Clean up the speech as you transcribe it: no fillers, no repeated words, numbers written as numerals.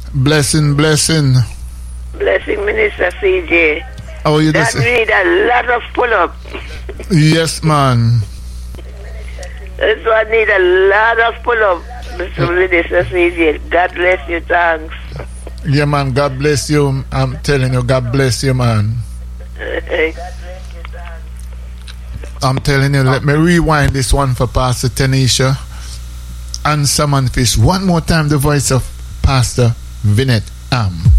Blessing. Blessing, Minister CJ. How are you That need a lot of pull-up. Yes, man. This one need a lot of pull-up, Mr. Minister CJ. God bless you, thanks. Yeah, man, God bless you. I'm telling you, God bless you, man. I'm telling you, let me rewind this one for Pastor Tanisha and Salmon Fish. One more time, the voice of Pastor Vinette Am.